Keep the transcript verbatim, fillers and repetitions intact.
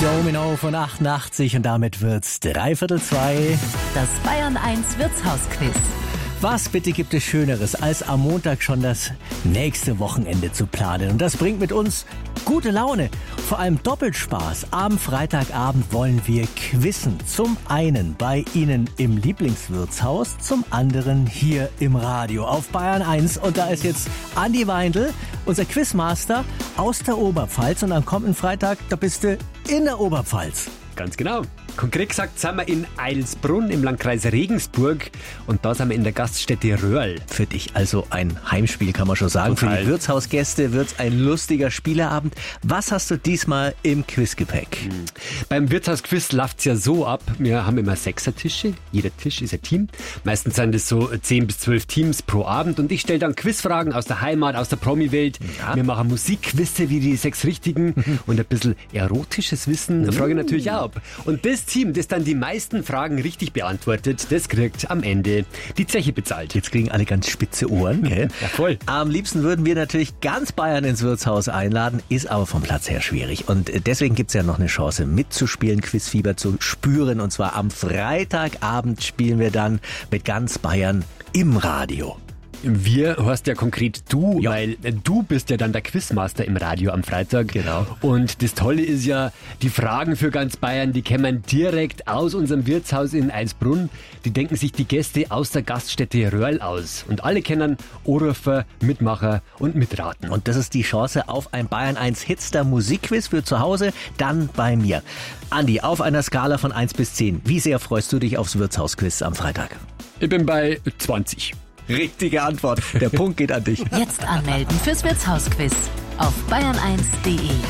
Domino von achtundachtzig und damit wird's dreiviertel zwei. Das Bayern eins Wirtshausquiz. Was bitte gibt es Schöneres, als am Montag schon das nächste Wochenende zu planen? Und das bringt mit uns gute Laune, vor allem Doppelspaß. Am Freitagabend wollen wir quizzen. Zum einen bei Ihnen im Lieblingswirtshaus, zum anderen hier im Radio auf Bayern eins. Und da ist jetzt Andi Weindl, unser Quizmaster aus der Oberpfalz. Und am kommenden Freitag, da bist du in der Oberpfalz. Ganz genau. Konkret gesagt sind wir in Eilsbrunn im Landkreis Regensburg und da sind wir in der Gaststätte Röhrl. Für dich also ein Heimspiel, kann man schon sagen. Total. Für die Wirtshausgäste wird's ein lustiger Spieleabend. Was hast du diesmal im Quizgepäck? Mhm. Beim Wirtshausquiz läuft's ja so ab, wir haben immer Sechsertische, jeder Tisch ist ein Team. Meistens sind es so zehn bis zwölf Teams pro Abend und ich stelle dann Quizfragen aus der Heimat, aus der Promi-Welt. Ja. Wir machen Musikquizze wie die sechs Richtigen und ein bisschen erotisches Wissen Mhm. frage ich natürlich auch ab. Und das Team, das dann die meisten Fragen richtig beantwortet, das kriegt am Ende die Zeche bezahlt. Jetzt kriegen alle ganz spitze Ohren, gell? Ja, voll. Am liebsten würden wir natürlich ganz Bayern ins Wirtshaus einladen, ist aber vom Platz her schwierig. Und deswegen gibt's ja noch eine Chance mitzuspielen, Quizfieber zu spüren. Und zwar am Freitagabend spielen wir dann mit ganz Bayern im Radio. Wir heißt ja konkret du, Ja. weil äh, du bist ja dann der Quizmaster im Radio am Freitag. Genau. Und das Tolle ist ja, die Fragen für ganz Bayern, die kämen direkt aus unserem Wirtshaus in Eilsbrunn. Die denken sich die Gäste aus der Gaststätte Röhrl aus. Und alle kennen Anrufer, Mitmacher und Mitraten. Und das ist die Chance auf ein Bayern eins Hitster Musikquiz für zu Hause, dann bei mir. Andi, auf einer Skala von eins bis zehn, wie sehr freust du dich aufs Wirtshausquiz am Freitag? Ich bin bei zwanzig. Richtige Antwort. Der Punkt geht an dich. Jetzt anmelden fürs Wirtshausquiz auf bayern eins punkt de.